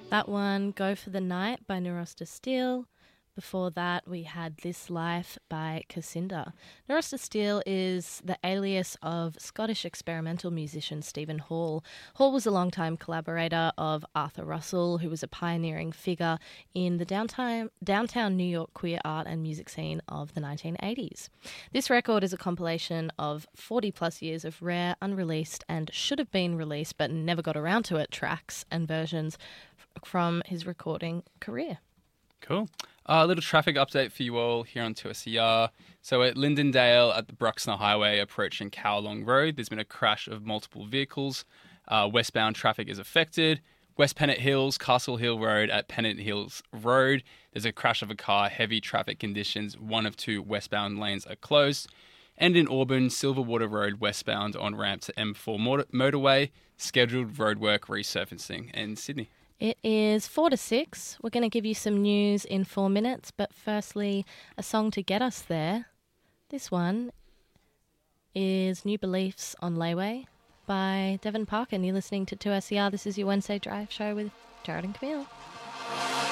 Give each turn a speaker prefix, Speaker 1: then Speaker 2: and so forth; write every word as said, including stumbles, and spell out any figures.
Speaker 1: That one, Go for the Night by Narosta Steele. Before that, we had This Life by Cassinda. Narosta Steele is the alias of Scottish experimental musician Stephen Hall. Hall was a longtime collaborator of Arthur Russell, who was a pioneering figure in the downtown, downtown New York queer art and music scene of the nineteen eighties. This record is a compilation of forty plus years of rare, unreleased, and should have been released but never got around to it tracks and versions from his recording career.
Speaker 2: Cool. A uh, little traffic update for you all here on two S E R. So at Lindendale at the Bruxner Highway approaching Cowlong Road, there's been a crash of multiple vehicles. Uh, westbound traffic is affected. West Pennant Hills, Castle Hill Road at Pennant Hills Road, there's a crash of a car, heavy traffic conditions. One of two westbound lanes are closed. And in Auburn, Silverwater Road westbound on ramp to M four motor- motorway, scheduled roadwork resurfacing. And Sydney.
Speaker 1: It is four to six. We're going to give you some news in four minutes, but firstly, a song to get us there. This one is New Beliefs on Layway by Devon Parker, and you're listening to two S E R. This is your Wednesday Drive Show with Jared and Camille.